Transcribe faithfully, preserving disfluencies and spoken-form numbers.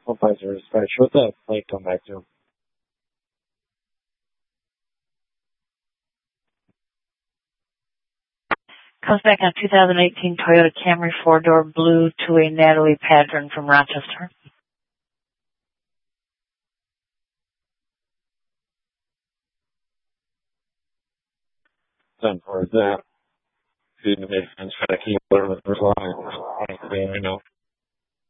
One five zero dispatch. What's that plate come back to? Comes back on two thousand eighteen Toyota Camry four-door blue to a Natalie Padron from Rochester. Ten for that. Feeding the maintenance for the key with the first line. I know.